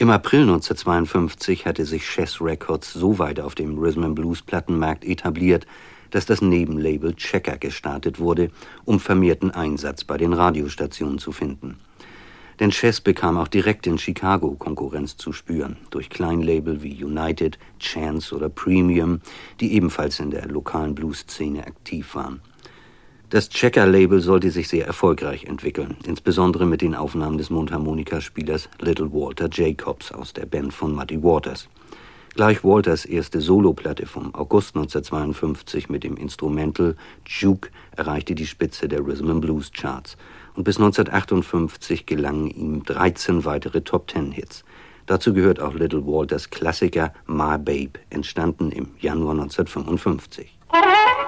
Im April 1952 hatte sich Chess Records so weit auf dem Rhythm-and-Blues-Plattenmarkt etabliert, dass das Nebenlabel Checker gestartet wurde, um vermehrten Einsatz bei den Radiostationen zu finden. Denn Chess bekam auch direkt in Chicago Konkurrenz zu spüren, durch Kleinlabel wie United, Chance oder Premium, die ebenfalls in der lokalen Blues-Szene aktiv waren. Das Checker-Label sollte sich sehr erfolgreich entwickeln, insbesondere mit den Aufnahmen des Mundharmonikaspielers Little Walter Jacobs aus der Band von Muddy Waters. Gleich Walters erste Soloplatte vom August 1952 mit dem Instrumental Juke erreichte die Spitze der Rhythm-and-Blues-Charts und bis 1958 gelangen ihm 13 weitere Top-10-Hits. Dazu gehört auch Little Walters Klassiker My Babe, entstanden im Januar 1955.